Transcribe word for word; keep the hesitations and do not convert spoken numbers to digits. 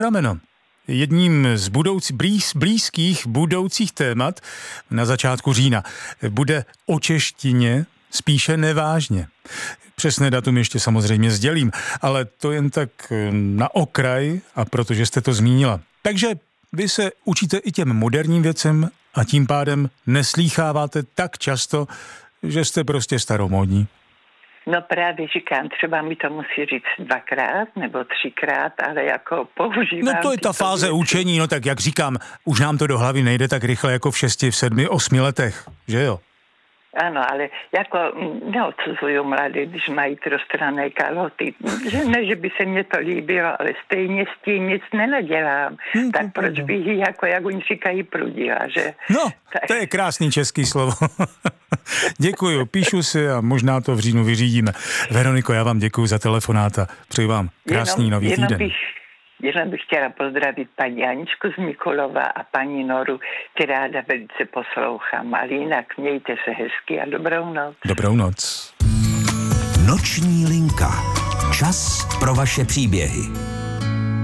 rameno. Jedním z budoucí, blíz, blízkých budoucích témat na začátku října bude o češtině spíše nevážně. Přesné datum ještě samozřejmě sdělím, ale to jen tak na okraj, a protože jste to zmínila. Takže vy se učíte i těm moderním věcem a tím pádem neslýcháváte tak často, že jste prostě staromódní. No právě říkám, třeba mi to musí říct dvakrát nebo třikrát, ale jako používám... No to je ta fáze věci. Učení, no tak jak říkám, už nám to do hlavy nejde tak rychle jako v šesti, v sedmi, osmi letech, že jo? Ano, ale jako neodsuzuju mladé, když mají trojstranné kalhoty. Že ne, že by se mně to líbilo, ale stejně s tím nic nenadělám. Hmm, tak proč bych ji, jako jak oni říkají, prudila, že? No, tak. To je krásný český slovo. Děkuju, píšu si a možná to v říjnu vyřídíme. Veroniko, já vám děkuju za telefonát a přeji vám krásný jenom, nový jenom týden. Bych, jenom bych chtěla pozdravit paní Aničku z Mikulova a paní Noru, ty ráda velice poslouchám, ale jinak mějte se hezky a dobrou noc. Dobrou noc. Noční linka. Čas pro vaše příběhy.